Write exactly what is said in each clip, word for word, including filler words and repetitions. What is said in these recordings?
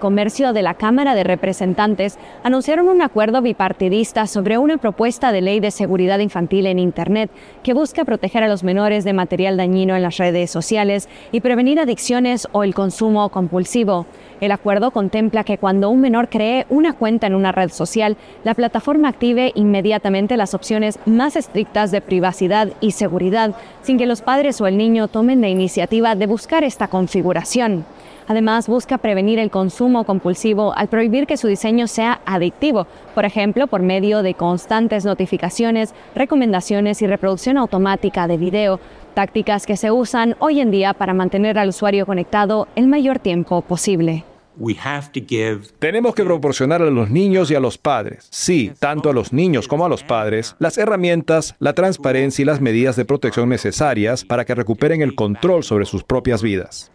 Comercio de la Cámara de Representantes anunciaron un acuerdo bipartidista sobre una propuesta de ley de seguridad infantil en Internet que busca proteger a los menores de material dañino en las redes sociales y prevenir adicciones o el consumo compulsivo. El acuerdo contempla que cuando un menor cree una cuenta en una red social, la plataforma active inmediatamente las opciones más estrictas de privacidad y seguridad, sin que los padres o el niño tomen la iniciativa de buscar esta configuración. Además, busca prevenir el consumo compulsivo al prohibir que su diseño sea adictivo, por ejemplo, por medio de constantes notificaciones, recomendaciones y reproducción automática de video, tácticas que se usan hoy en día para mantener al usuario conectado el mayor tiempo posible. Tenemos que proporcionar a los niños y a los padres, sí, tanto a los niños como a los padres, las herramientas, la transparencia y las medidas de protección necesarias para que recuperen el control sobre sus propias vidas.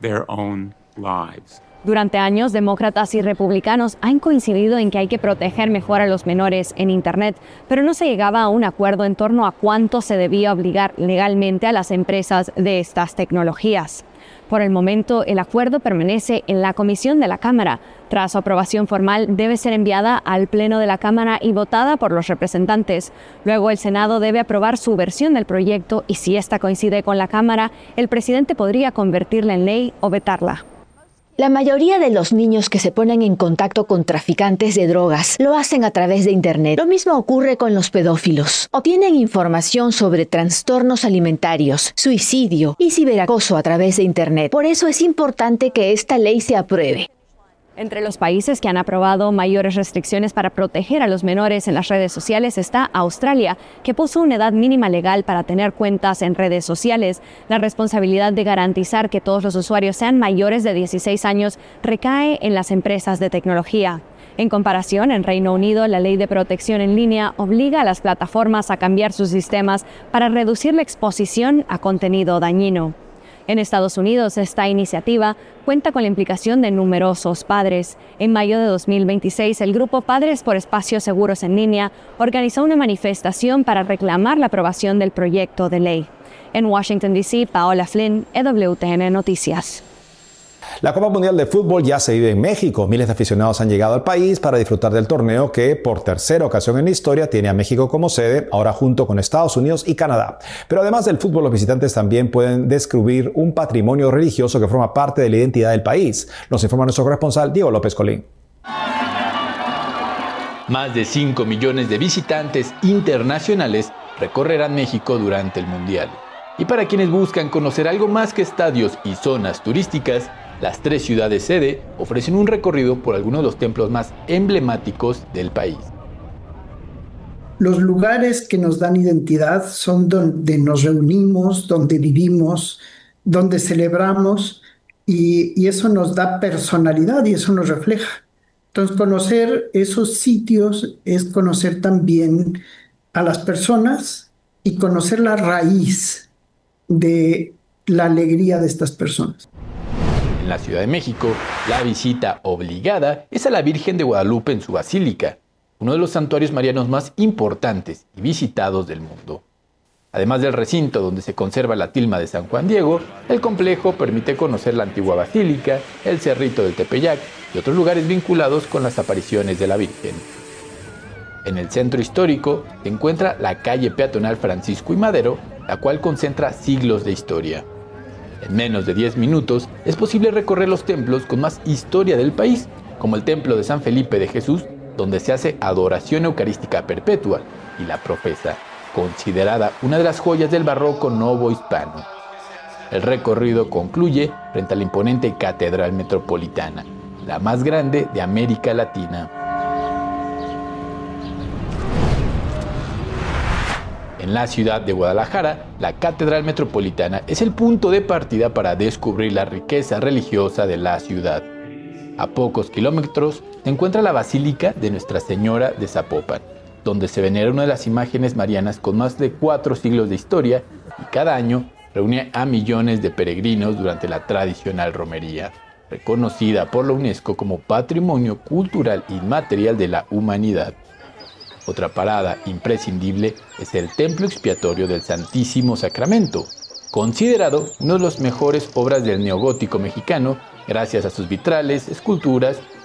Durante años, demócratas y republicanos han coincidido en que hay que proteger mejor a los menores en Internet, pero no se llegaba a un acuerdo en torno a cuánto se debía obligar legalmente a las empresas de estas tecnologías. Por el momento, el acuerdo permanece en la comisión de la Cámara. Tras su aprobación formal, debe ser enviada al Pleno de la Cámara y votada por los representantes. Luego, el Senado debe aprobar su versión del proyecto y, si esta coincide con la Cámara, el presidente podría convertirla en ley o vetarla. La mayoría de los niños que se ponen en contacto con traficantes de drogas lo hacen a través de Internet. Lo mismo ocurre con los pedófilos. Obtienen información sobre trastornos alimentarios, suicidio y ciberacoso a través de Internet. Por eso es importante que esta ley se apruebe. Entre los países que han aprobado mayores restricciones para proteger a los menores en las redes sociales está Australia, que puso una edad mínima legal para tener cuentas en redes sociales. La responsabilidad de garantizar que todos los usuarios sean mayores de dieciséis años recae en las empresas de tecnología. En comparación, en Reino Unido, la ley de protección en línea obliga a las plataformas a cambiar sus sistemas para reducir la exposición a contenido dañino. En Estados Unidos, esta iniciativa cuenta con la implicación de numerosos padres. En mayo de dos mil veintiséis, el grupo Padres por Espacios Seguros en Línea organizó una manifestación para reclamar la aprobación del proyecto de ley. En Washington, D C, Paola Flynn, E W T N Noticias. La Copa Mundial de Fútbol ya se vive en México. Miles de aficionados han llegado al país para disfrutar del torneo que, por tercera ocasión en la historia, tiene a México como sede, ahora junto con Estados Unidos y Canadá. Pero además del fútbol, los visitantes también pueden descubrir un patrimonio religioso que forma parte de la identidad del país. Nos informa nuestro corresponsal, Diego López Colín. Más de cinco millones de visitantes internacionales recorrerán México durante el Mundial. Y para quienes buscan conocer algo más que estadios y zonas turísticas, las tres ciudades sede ofrecen un recorrido por algunos de los templos más emblemáticos del país. Los lugares que nos dan identidad son donde nos reunimos, donde vivimos, donde celebramos y, y eso nos da personalidad y eso nos refleja. Entonces, conocer esos sitios es conocer también a las personas y conocer la raíz de la alegría de estas personas. En la Ciudad de México, la visita obligada es a la Virgen de Guadalupe en su basílica, uno de los santuarios marianos más importantes y visitados del mundo. Además del recinto donde se conserva la tilma de San Juan Diego, el complejo permite conocer la antigua basílica, el Cerrito del Tepeyac y otros lugares vinculados con las apariciones de la Virgen. En el centro histórico se encuentra la calle peatonal Francisco y Madero, la cual concentra siglos de historia. En menos de diez minutos es posible recorrer los templos con más historia del país, como el Templo de San Felipe de Jesús, donde se hace adoración eucarística perpetua, y la Profesa, considerada una de las joyas del barroco novohispano. El recorrido concluye frente a la imponente Catedral Metropolitana, la más grande de América Latina. En la ciudad de Guadalajara, la Catedral Metropolitana es el punto de partida para descubrir la riqueza religiosa de la ciudad. A pocos kilómetros se encuentra la Basílica de Nuestra Señora de Zapopan, donde se venera una de las imágenes marianas con más de cuatro siglos de historia y cada año reúne a millones de peregrinos durante la tradicional romería, reconocida por la UNESCO como Patrimonio Cultural Inmaterial de la Humanidad. Otra parada imprescindible es el Templo Expiatorio del Santísimo Sacramento, considerado una de las mejores obras del neogótico mexicano gracias a sus vitrales, esculturas